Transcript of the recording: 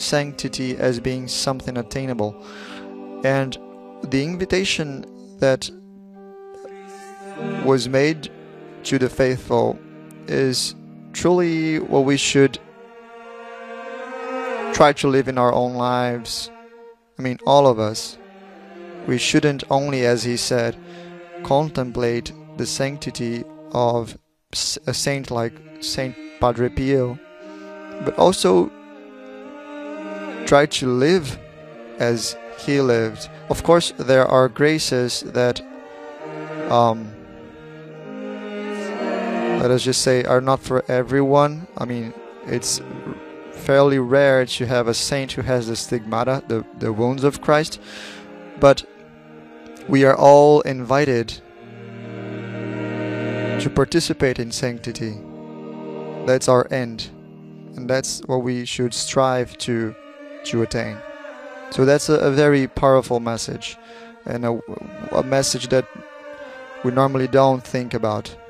sanctity as being something attainable. And the invitation that was made to the faithful is truly what we should try to live in our own lives. I mean, all of us. We shouldn't only, as he said, contemplate the sanctity of a saint like Saint Padre Pio, but also try to live as he lived. Of course, there are graces that, let us just say, are not for everyone. I mean, it's fairly rare to have a saint who has the stigmata, the wounds of Christ, but we are all invited to participate in sanctity. That's our end, and that's what we should strive to attain. So that's a very powerful message, and a message that we normally don't think about.